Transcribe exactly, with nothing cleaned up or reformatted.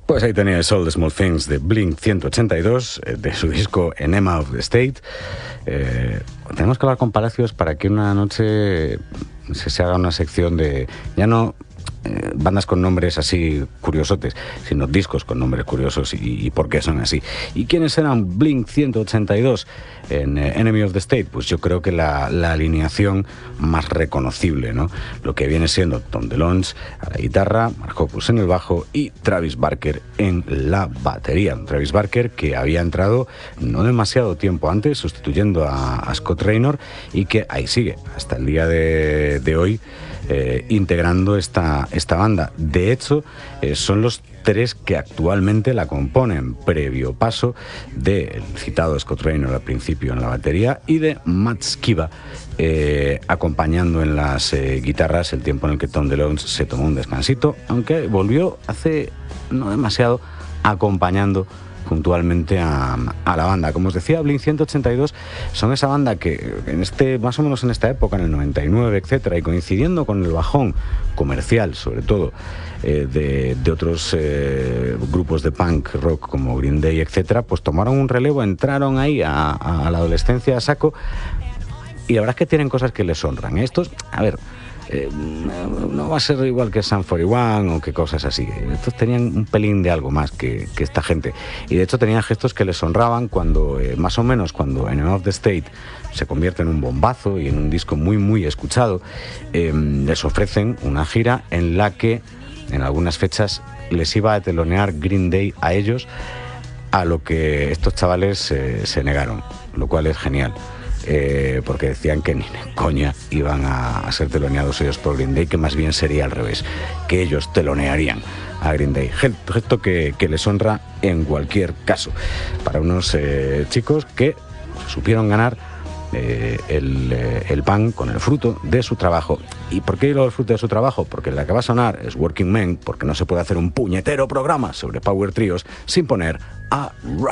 Pues ahí teníais All the Small Things de Blink ciento ochenta y dos, eh, de su disco Enema of the State. Eh, tenemos que hablar con Palacios para que una noche se, se haga una sección de, ya no eh, bandas con nombres así curiosotes, sino discos con nombres curiosos y, y por qué son así. ¿Y quiénes eran Blink ciento ochenta y dos en eh, Enemy of the State? Pues yo creo que la, la alineación más reconocible, ¿no? Lo que viene siendo Tom DeLonge a la guitarra, Mark Hoppus en el bajo y Travis Barker en la batería. Travis Barker, que había entrado no demasiado tiempo antes sustituyendo a, a Scott Raynor, y que ahí sigue hasta el día de, de hoy eh, integrando esta, esta banda. De hecho, eh, son los tres que actualmente la componen, previo paso del citado Scott Raynor al principio en la batería y de Matt Skiba eh, acompañando en las eh, guitarras, el tiempo en el que Tom DeLonge se tomó un descansito, aunque volvió hace no demasiado acompañando puntualmente a, a la banda. Como os decía, Blink ciento ochenta y dos son esa banda que en este, más o menos en esta época, en el noventa y nueve, etcétera, y coincidiendo con el bajón comercial, sobre todo, eh, de, de otros eh, grupos de punk rock como Green Day, etcétera, pues tomaron un relevo, entraron ahí a, a la adolescencia a saco, y la verdad es que tienen cosas que les honran. Estos, a ver, Eh, no va a ser igual que Sum cuarenta y uno o que cosas así. Estos tenían un pelín de algo más que, que esta gente, y de hecho tenían gestos que les honraban cuando, eh, más o menos cuando Enema of the State se convierte en un bombazo y en un disco muy muy escuchado. Eh, les ofrecen una gira en la que en algunas fechas les iba a telonear Green Day a ellos, a lo que estos chavales eh, se negaron, lo cual es genial. Eh, porque decían que ni de coña iban a, a ser teloneados ellos por Green Day, que más bien sería al revés, que ellos telonearían a Green Day. Gesto que, que les honra en cualquier caso para unos eh, chicos que supieron ganar eh, el, eh, el pan con el fruto de su trabajo. ¿Y por qué digo el fruto de su trabajo? Porque la que va a sonar es Working Men, porque no se puede hacer un puñetero programa sobre Power Trios sin poner a